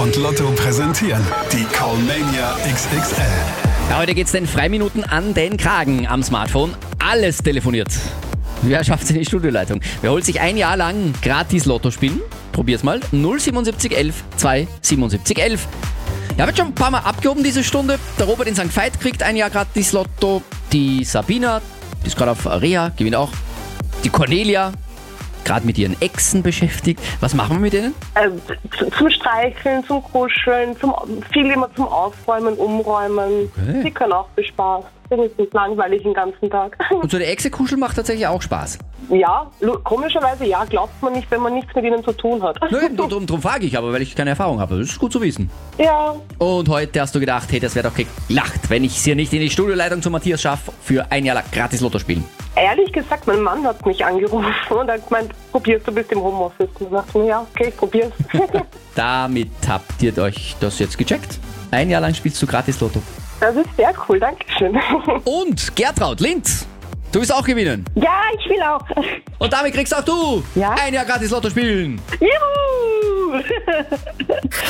und Lotto präsentieren die Callmania XXL. Ja, heute geht's den Freiminuten an den Kragen am Smartphone. Alles telefoniert. Wer schafft es in die Studioleitung? Wer holt sich ein Jahr lang gratis Lotto spielen? Probier's mal. 07711 27711. Ja, wird schon ein paar Mal abgehoben diese Stunde. Der Robert in St. Veit kriegt ein Jahr gratis Lotto. Die Sabina, die ist gerade auf Reha, gewinnt auch. Die Cornelia, gerade mit ihren Exen beschäftigt. Was machen wir mit denen? Zum Streicheln, zum Kuscheln, viel immer zum Aufräumen, Umräumen. Okay. Die können auch bespaßt. Das ist nicht langweilig den ganzen Tag. Und so der Exe-Kuscheln macht tatsächlich auch Spaß. Ja, komischerweise ja, glaubt man nicht, wenn man nichts mit ihnen zu tun hat. Nö, drum frage ich aber, weil ich keine Erfahrung habe. Das ist gut zu wissen. Ja, Und heute hast du gedacht, hey, das wäre doch gelacht, wenn ich es hier nicht in die Studioleitung zu Matthias schaffe, für ein Jahr lang gratis Lotto spielen. ehrlich gesagt, mein Mann hat mich angerufen und hat gemeint, probierst du bist im Homeoffice. Und ich dachte mir, ja, okay, ich probier's. Damit habt ihr euch das jetzt gecheckt. Ein Jahr lang spielst du gratis Lotto. Das ist sehr cool, danke schön. Und Gertraud Linz, du willst auch gewinnen. Ja, ich will auch. Und damit kriegst auch du Ja? ein Jahr gratis Lotto spielen. Juhu!